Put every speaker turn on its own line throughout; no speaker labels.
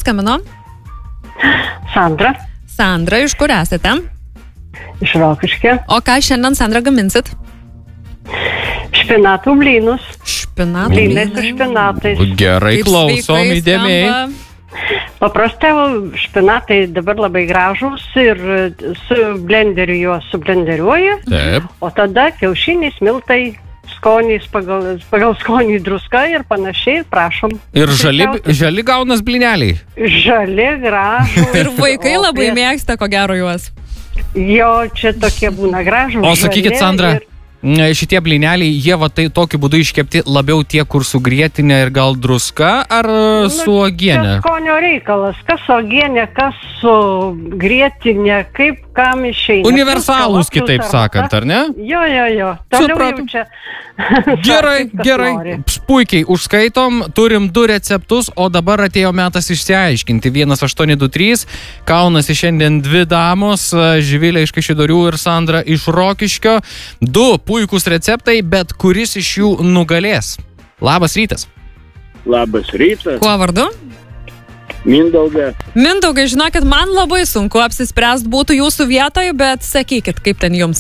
skambino?
Sandra.
Sandra, iš kur esate?
Iš Rokiškio.
O ką šiandien, Sandra, gaminsit?
Špinatų blynus.
Špinatų
Blynai su špinatais.
Gerai, klausom įdėmiai.
Paprastai špinatai dabar labai gražus ir su blenderiu juos sublenderiuoju.
Taip.
O tada kiaušiniais, miltai, skonys pagal skonį druska ir panašiai, prašom.
Ir žali gaunas blyneliai.
Žali, gražų.
Ir vaikai labai mėgsta, ko gero, juos.
Jo, čia tokie būna gražūs.
O sakykit, Sandra, šitie blyneliai, jie va tai tokiu būdu iškepti labiau tie, kur su grietinė ir gal druska, ar su uogienė?
Čia skonio reikalas, kas su uogienė, kas su grietinė, kaip kam išeina.
Universalūs, kitaip sakant, ar ne?
Jo. Toliau jau čia.
Gerai. Puikiai užskaitom, turim 2 receptus, o dabar atėjo metas išsiaiškinti. 1823, kaunasi šiandien 2 damos, Živilė iš Kaišiadorių ir Sandra iš Rokiškio. 2 puikūs receptai, bet kuris iš jų nugalės? Labas rytas.
Labas rytas.
Kuo vardu?
Mindaugas.
Mindaugai, žinokit, man labai sunku apsispręst būtų jūsų vietoje, bet sakykit, kaip ten jums?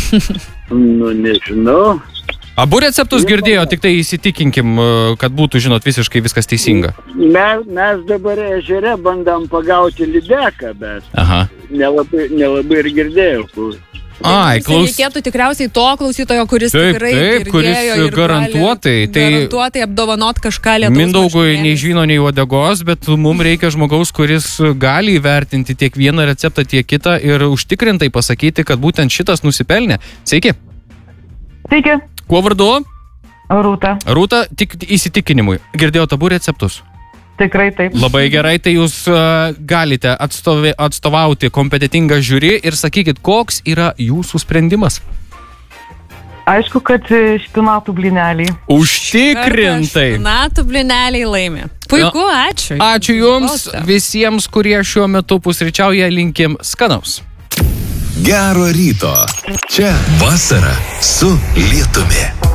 Nežinau.
Abu receptus girdėjo, tik tai įsitikinkim, kad būtų, žinot, visiškai viskas teisinga.
Mes dabar ežere bandam pagauti lydeką, bet nelabai ir girdėjau.
Reikėtų tikriausiai to klausytojo, kuris tikrai girdėjo
kuris
ir garantuotai apdovanot kažką Lietuvos.
Mindaugui nei žino, nei uodegos, bet mums reikia žmogaus, kuris gali įvertinti tiek vieną receptą, tiek kitą ir užtikrintai pasakyti, kad būtent šitas nusipelnė. Sveiki.
Sveiki.
Kuo vardu?
Rūta.
Rūta, tik įsitikinimui. Girdėjote abu receptus?
Tikrai taip.
Labai gerai, tai jūs galite atstovauti kompetentingą žiūri ir sakykit, koks yra jūsų sprendimas?
Aišku, kad špinatų blyneliai.
Užtikrintai.
Špinatų blyneliai laimi. Puiku, ačiū.
Ačiū jums visiems, kurie šiuo metu pusryčiauja, linkim skanaus.
Gero ryto. Čia vasara su lietumi.